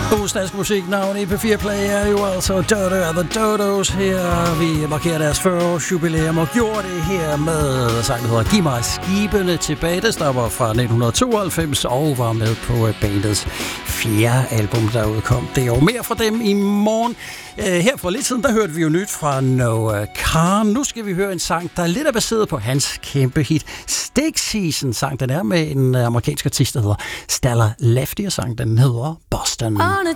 Ugens dansk musiknavn i P4 Play er jo altså Dodo og The Dodos her. Vi markerer deres 40-års jubilæum og gjorde det her med sang, der hedder Giv mig skibene tilbage. Det stammer fra 1992 og var med på bandets 4. album, der udkom. Det er jo mere fra dem i morgen. Her for lidt siden, der hørte vi jo nyt fra Noah Kahan. Nu skal vi høre en sang, der er lidt baseret på hans kæmpe hit Stick Season-sang. Den er med en amerikansk artist, der hedder Stella Lefty, og sang den hedder Boston. On